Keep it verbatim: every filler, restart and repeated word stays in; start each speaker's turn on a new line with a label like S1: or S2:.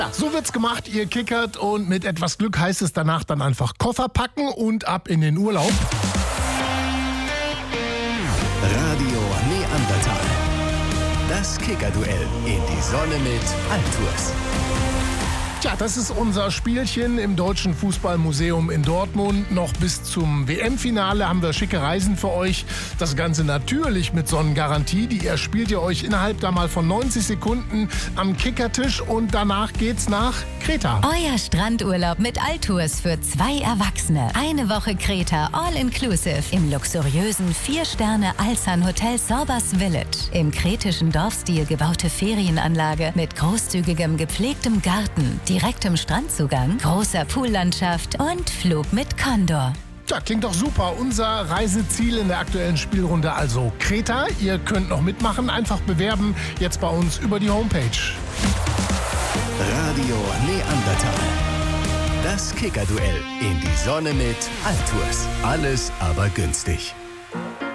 S1: Ja, so wird's gemacht, ihr kickert, und mit etwas Glück heißt es danach dann einfach Koffer packen und ab in den Urlaub.
S2: Radio Neandertal. Das Kickerduell in die Sonne mit Altours.
S1: Tja, das ist unser Spielchen im Deutschen Fußballmuseum in Dortmund. Noch bis zum W M-Finale haben wir schicke Reisen für euch. Das Ganze natürlich mit Sonnengarantie. Die erspielt ihr euch innerhalb da mal von neunzig Sekunden am Kickertisch, und danach geht's nach Kreta.
S3: Euer Strandurlaub mit Altours für zwei Erwachsene. Eine Woche Kreta, all inclusive, im luxuriösen vier Sterne Alsan Hotel Sorbas Village. Im kretischen Dorfstil gebaute Ferienanlage mit großzügigem gepflegtem Garten, direktem Strandzugang, großer Poollandschaft und Flug mit Condor.
S1: Tja, klingt doch super. Unser Reiseziel in der aktuellen Spielrunde also Kreta. Ihr könnt noch mitmachen, einfach bewerben, jetzt bei uns über die Homepage.
S2: Radio Neandertal. Das Kickerduell in die Sonne mit Altours. Alles aber günstig.